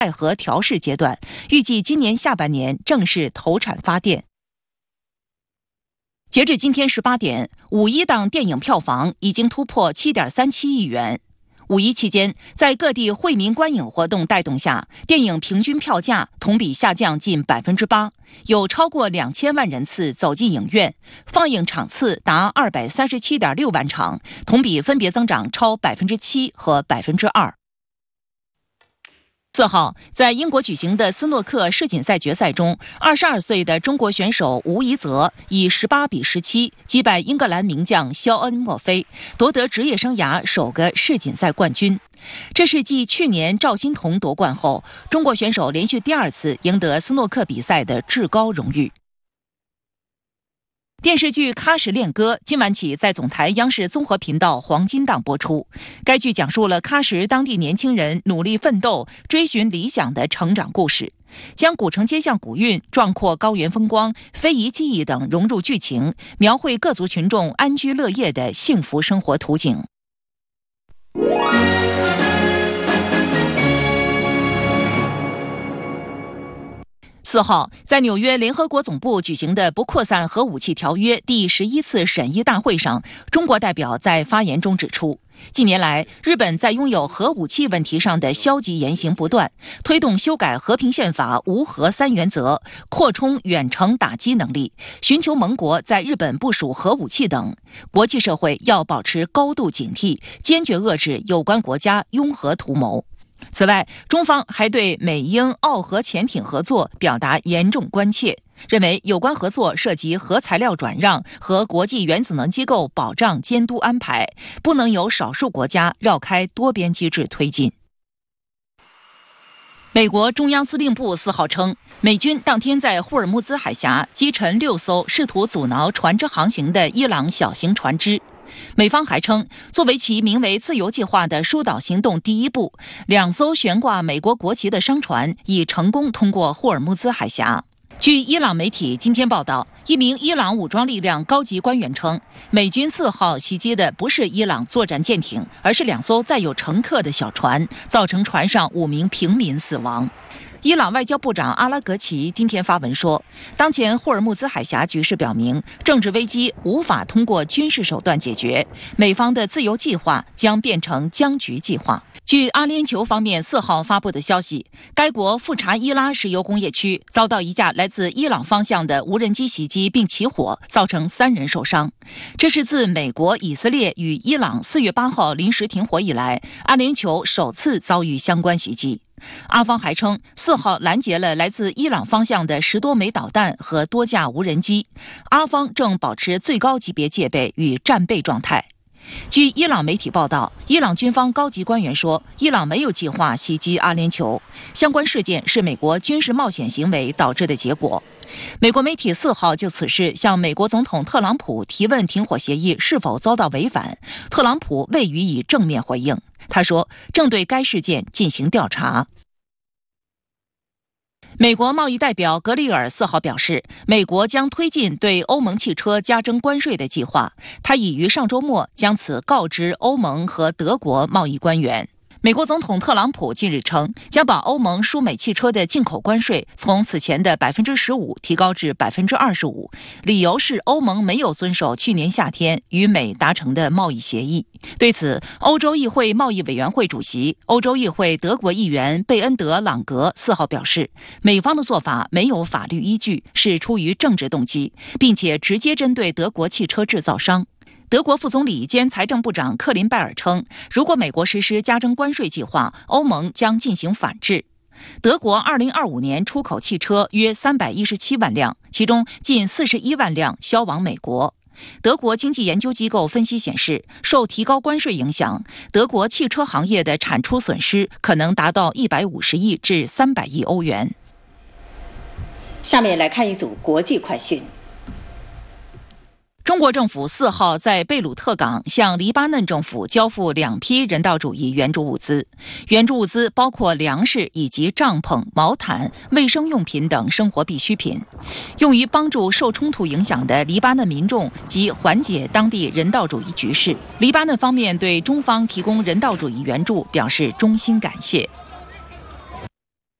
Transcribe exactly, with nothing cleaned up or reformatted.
和调试阶段，预计今年下半年正式投产发电。截至今天十八点，五一档电影票房已经突破 七点三七亿元。五一期间，在各地惠民观影活动带动下，电影平均票价同比下降近百分之八，有超过两千万人次走进影院，放映场次达二百三十七点六万场，同比分别增长超百分之七和百分之二。四号，在英国举行的斯诺克世锦赛决赛中，二十二岁的中国选手吴怡泽以十八比十七击败英格兰名将肖恩·墨菲，夺得职业生涯首个世锦赛冠军。这是继去年赵心童夺冠后，中国选手连续第二次赢得斯诺克比赛的至高荣誉。电视剧《喀什恋歌》今晚起在总台央视综合频道黄金档播出。该剧讲述了喀什当地年轻人努力奋斗、追寻理想的成长故事，将古城街巷古韵、壮阔高原风光、非遗技艺等融入剧情，描绘各族群众安居乐业的幸福生活图景。四号，在纽约联合国总部举行的不扩散核武器条约第十一次审议大会上，中国代表在发言中指出，近年来，日本在拥有核武器问题上的消极言行不断，推动修改和平宪法无核三原则，扩充远程打击能力，寻求盟国在日本部署核武器等。国际社会要保持高度警惕，坚决遏制有关国家拥核图谋。此外，中方还对美英澳核潜艇合作表达严重关切，认为有关合作涉及核材料转让和国际原子能机构保障监督安排，不能由少数国家绕开多边机制推进。美国中央司令部四号称，美军当天在霍尔木兹海峡击沉六艘试图阻挠船只航行的伊朗小型船只。美方还称，作为其名为自由计划的疏导行动第一步，两艘悬挂美国国旗的商船已成功通过霍尔木兹海峡。据伊朗媒体今天报道，一名伊朗武装力量高级官员称，美军四号袭击的不是伊朗作战舰艇，而是两艘载有乘客的小船，造成船上五名平民死亡。伊朗外交部长阿拉格齐今天发文说，当前霍尔木兹海峡局势表明，政治危机无法通过军事手段解决，美方的自由计划将变成僵局计划。据阿联酋方面四号发布的消息，该国富查伊拉石油工业区遭到一架来自伊朗方向的无人机袭击并起火，造成三人受伤。这是自美国、以色列与伊朗四月八号临时停火以来，阿联酋首次遭遇相关袭击。阿方还称，四号拦截了来自伊朗方向的十多枚导弹和多架无人机。阿方正保持最高级别戒备与战备状态。据伊朗媒体报道，伊朗军方高级官员说，伊朗没有计划袭击阿联酋，相关事件是美国军事冒险行为导致的结果。美国媒体四号就此事向美国总统特朗普提问停火协议是否遭到违反，特朗普未予以正面回应。他说，正对该事件进行调查。美国贸易代表格里尔四号表示，美国将推进对欧盟汽车加征关税的计划，他已于上周末将此告知欧盟和德国贸易官员。美国总统特朗普近日称，将把欧盟输美汽车的进口关税从此前的 百分之十五 提高至 百分之二十五， 理由是欧盟没有遵守去年夏天与美达成的贸易协议。对此，欧洲议会贸易委员会主席、欧洲议会德国议员贝恩德朗格四号表示，美方的做法没有法律依据，是出于政治动机，并且直接针对德国汽车制造商。德国副总理兼财政部长克林拜尔称，如果美国实施加征关税计划，欧盟将进行反制。德国二零二五年出口汽车约三百一十七万辆，其中近四十一万辆销往美国。德国经济研究机构分析显示，受提高关税影响，德国汽车行业的产出损失可能达到一百五十亿至三百亿欧元。 下面来看一组国际快讯。 中国政府四号在贝鲁特港向黎巴嫩政府交付两批人道主义援助物资，援助物资包括粮食以及帐篷、毛毯、卫生用品等生活必需品，用于帮助受冲突影响的黎巴嫩民众及缓解当地人道主义局势。黎巴嫩方面对中方提供人道主义援助表示衷心感谢。